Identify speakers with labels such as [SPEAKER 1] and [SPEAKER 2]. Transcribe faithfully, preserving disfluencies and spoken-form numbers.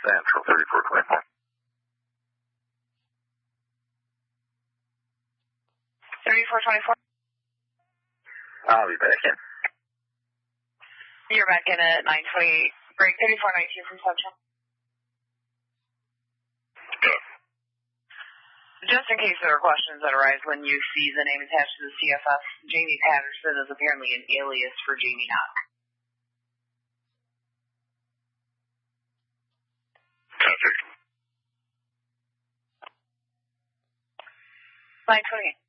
[SPEAKER 1] Central, thirty-four twenty-four.
[SPEAKER 2] thirty-four twenty-four.
[SPEAKER 1] I'll be back in.
[SPEAKER 2] You're back in at nine twenty-eight. Break thirty-four nineteen from Central.
[SPEAKER 1] Good.
[SPEAKER 2] Just in case there are questions that arise when you see the name attached to the C F F, Jamie Patterson is apparently an alias for Jamie Knock.
[SPEAKER 1] Copy.
[SPEAKER 2] nine twenty-eight.